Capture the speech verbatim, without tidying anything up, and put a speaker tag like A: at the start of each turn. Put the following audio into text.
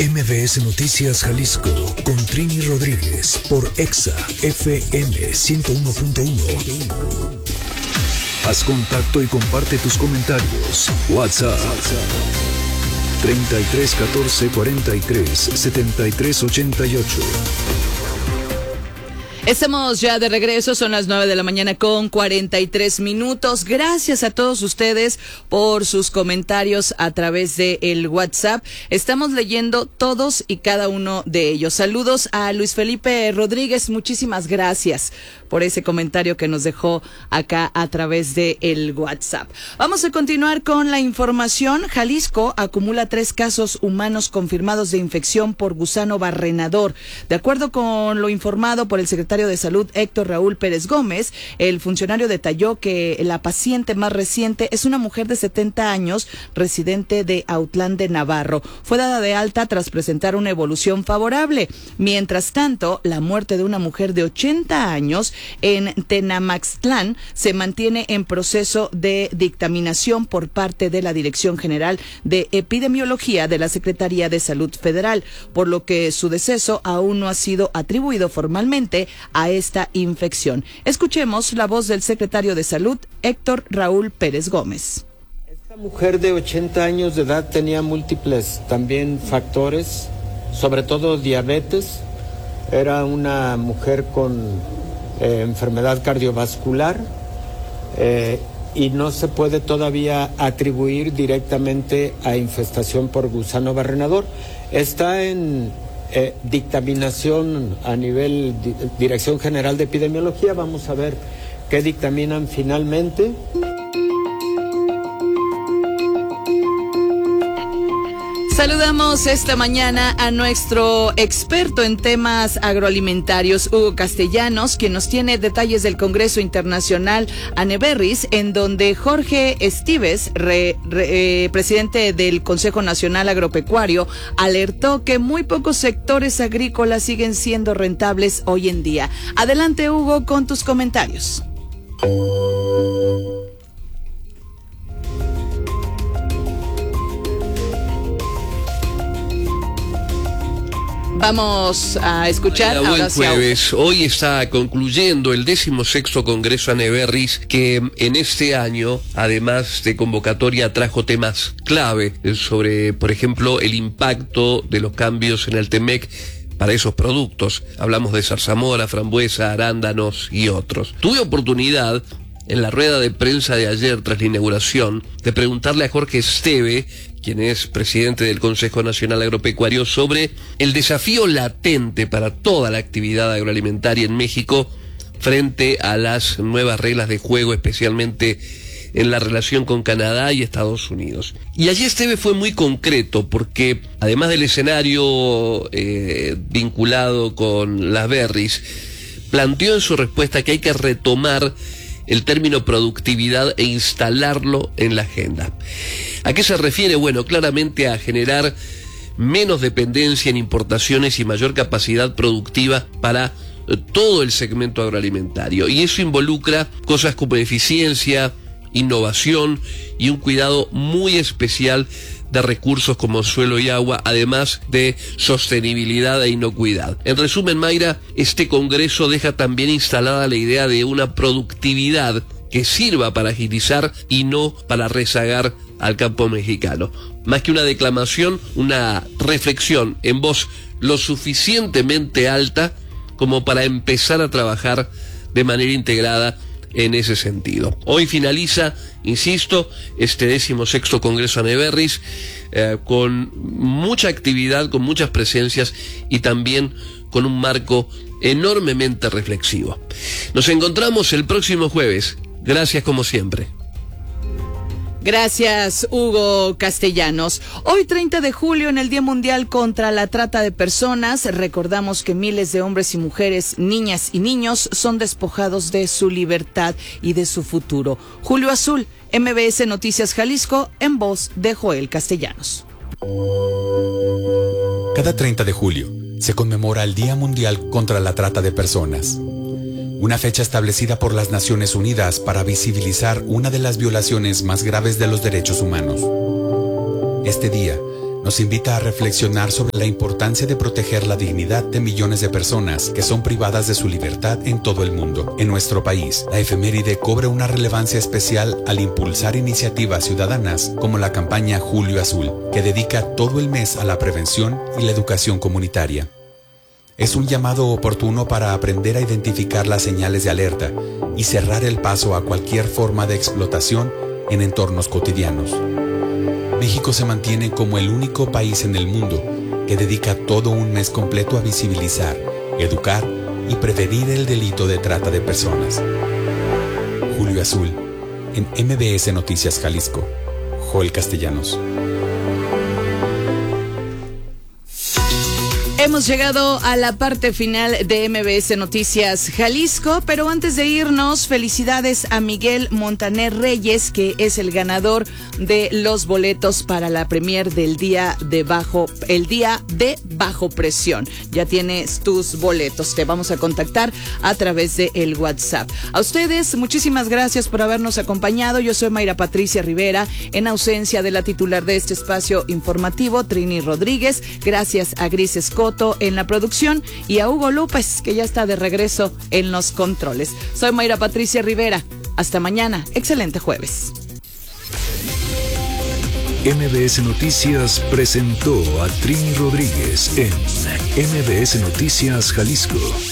A: M V S Noticias Jalisco con Trini Rodríguez por Exa F M ciento uno punto uno. Haz contacto y comparte tus comentarios. WhatsApp treinta y tres catorce cuarenta y tres setenta y tres ochenta y ocho.
B: Estamos ya de regreso, son las nueve de la mañana con cuarenta y tres minutos. Gracias a todos ustedes por sus comentarios a través de el WhatsApp. Estamos leyendo todos y cada uno de ellos. Saludos a Luis Felipe Rodríguez, muchísimas gracias por ese comentario que nos dejó acá a través de el WhatsApp. Vamos a continuar con la información. Jalisco acumula tres casos humanos confirmados de infección por gusano barrenador. De acuerdo con lo informado por el secretario de Salud Héctor Raúl Pérez Gómez, el funcionario detalló que la paciente más reciente es una mujer de setenta años, residente de Autlán de Navarro. Fue dada de alta tras presentar una evolución favorable. Mientras tanto, la muerte de una mujer de ochenta años en Tenamaxtlán se mantiene en proceso de dictaminación por parte de la Dirección General de Epidemiología de la Secretaría de Salud Federal, por lo que su deceso aún no ha sido atribuido formalmente a esta infección. Escuchemos la voz del secretario de Salud, Héctor Raúl Pérez Gómez.
C: Esta mujer de ochenta años de edad tenía múltiples también factores, sobre todo diabetes. Era una mujer con eh, enfermedad cardiovascular eh, y no se puede todavía atribuir directamente a infestación por gusano barrenador. Está en Eh, dictaminación a nivel di- Dirección General de Epidemiología. Vamos a ver qué dictaminan finalmente.
B: Saludamos esta mañana a nuestro experto en temas agroalimentarios, Hugo Castellanos, quien nos tiene detalles del Congreso Internacional Aneberris, en donde Jorge Estives, re, re, eh, presidente del Consejo Nacional Agropecuario, alertó que muy pocos sectores agrícolas siguen siendo rentables hoy en día. Adelante, Hugo, con tus comentarios. Vamos a escuchar
D: Hola,
B: ahora
D: buen jueves. Hoy está concluyendo el decimosexto Congreso Aneberris, que en este año, además de convocatoria, trajo temas clave sobre, por ejemplo, el impacto de los cambios en el Temec para esos productos. Hablamos de zarzamora, frambuesa, arándanos y otros. Tuve oportunidad, en la rueda de prensa de ayer tras la inauguración, de preguntarle a Jorge Esteve, quien es presidente del Consejo Nacional Agropecuario, sobre el desafío latente para toda la actividad agroalimentaria en México frente a las nuevas reglas de juego, especialmente en la relación con Canadá y Estados Unidos. Y allí Esteve fue muy concreto, porque además del escenario eh, vinculado con las berries, planteó en su respuesta que hay que retomar el término productividad e instalarlo en la agenda. ¿A qué se refiere? Bueno, claramente a generar menos dependencia en importaciones y mayor capacidad productiva para todo el segmento agroalimentario. Y eso involucra cosas como eficiencia, innovación y un cuidado muy especial de recursos como suelo y agua, además de sostenibilidad e inocuidad. En resumen, Mayra, este congreso deja también instalada la idea de una productividad que sirva para agilizar y no para rezagar al campo mexicano. Más que una declamación, una reflexión en voz lo suficientemente alta como para empezar a trabajar de manera integrada en ese sentido. Hoy finaliza, insisto, este decimosexto Congreso Aneberris eh, con mucha actividad, con muchas presencias y también con un marco enormemente reflexivo. Nos encontramos el próximo jueves. Gracias como siempre.
B: Gracias, Hugo Castellanos. Hoy, treinta de julio, en el Día Mundial contra la Trata de Personas, recordamos que miles de hombres y mujeres, niñas y niños son despojados de su libertad y de su futuro. Julio Azul, M B S Noticias Jalisco, en voz de Joel Castellanos.
E: Cada treinta de julio se conmemora el Día Mundial contra la Trata de Personas, una fecha establecida por las Naciones Unidas para visibilizar una de las violaciones más graves de los derechos humanos. Este día nos invita a reflexionar sobre la importancia de proteger la dignidad de millones de personas que son privadas de su libertad en todo el mundo. En nuestro país, la efeméride cobra una relevancia especial al impulsar iniciativas ciudadanas como la campaña Julio Azul, que dedica todo el mes a la prevención y la educación comunitaria. Es un llamado oportuno para aprender a identificar las señales de alerta y cerrar el paso a cualquier forma de explotación en entornos cotidianos. México se mantiene como el único país en el mundo que dedica todo un mes completo a visibilizar, educar y prevenir el delito de trata de personas. Julio Azul, en M B S Noticias Jalisco. Joel Castellanos.
B: Hemos llegado a la parte final de M B S Noticias Jalisco, pero antes de irnos, felicidades a Miguel Montaner Reyes, que es el ganador de los boletos para la premier del día de bajo, el día de bajo presión. Ya tienes tus boletos, te vamos a contactar a través de el WhatsApp. A ustedes, muchísimas gracias por habernos acompañado. Yo soy Mayra Patricia Rivera, en ausencia de la titular de este espacio informativo, Trini Rodríguez. Gracias a Gris Escoto en la producción y a Hugo López, que ya está de regreso en los controles. Soy Mayra Patricia Rivera. Hasta mañana. Excelente jueves.
A: M B S Noticias presentó a Trini Rodríguez en M B S Noticias Jalisco.